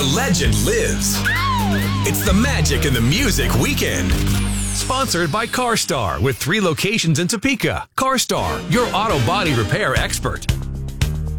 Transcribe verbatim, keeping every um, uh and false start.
the legend lives. It's the Magic and the Music Weekend. Sponsored by CarStar with three locations in Topeka. CarStar, your auto body repair expert.